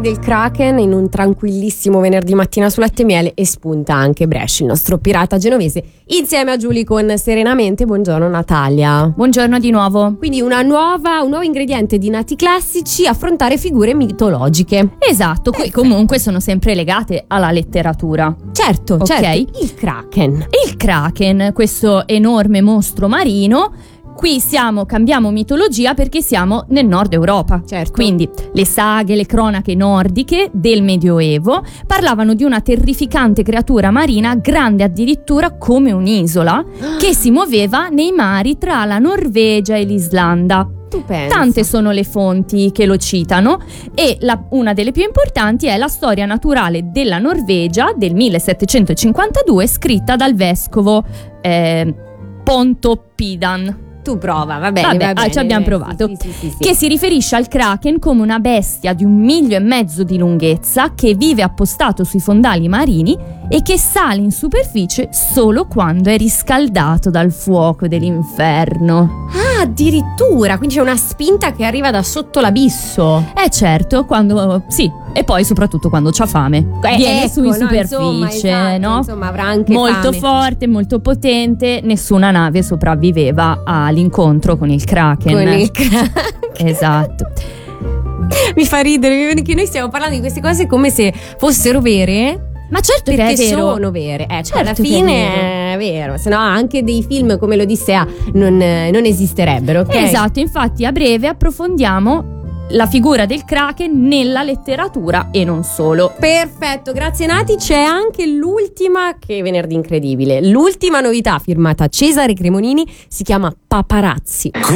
Del Kraken in un tranquillissimo venerdì mattina su Latte e Miele, e spunta anche Brescia, il nostro pirata genovese, insieme a Giulia con Serenamente. Buongiorno Natalia. Buongiorno di nuovo. Quindi un nuovo ingrediente di Nati Classici: affrontare figure mitologiche. Esatto, qui comunque sono sempre legate alla letteratura. Certo, Ok. certo. Il Kraken. Il Kraken, questo enorme mostro marino. Qui cambiamo mitologia perché siamo nel nord Europa. Certo. Quindi le saghe, le cronache nordiche del Medioevo parlavano di una terrificante creatura marina grande addirittura come un'isola che si muoveva nei mari tra la Norvegia e l'Islanda. Tu pensa. Tante sono le fonti che lo citano e una delle più importanti è la storia naturale della Norvegia del 1752, scritta dal vescovo Pontoppidan. Tu prova, va bene. Ci abbiamo provato. Sì. Che si riferisce al Kraken come una bestia di 1,5 miglia di lunghezza che vive appostato sui fondali marini e che sale in superficie solo quando è riscaldato dal fuoco dell'inferno. Ah, addirittura, quindi c'è una spinta che arriva da sotto l'abisso. Certo, e poi soprattutto quando c'ha fame. Viene Ecco, su in no, superficie, insomma, esatto, no? Insomma, avrà anche molto fame. forte, molto potente, nessuna nave sopravviveva all'incontro con il Kraken. Con il Kraken. Esatto. Mi fa ridere perché noi stiamo parlando di queste cose come se fossero vere. Ma certo Perché che è vero. sono vere, Certo alla che è fine è vero, se no anche dei film come l'Odissea non esisterebbero, ok? Esatto, infatti a breve approfondiamo la figura del Kraken nella letteratura e non solo. Perfetto, grazie Nati. C'è anche l'ultima, che è venerdì incredibile, l'ultima novità firmata Cesare Cremonini, si chiama Paparazzi.